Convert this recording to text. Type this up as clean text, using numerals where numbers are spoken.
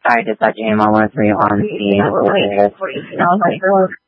Sorry to touch you. I want to three on the. I was like,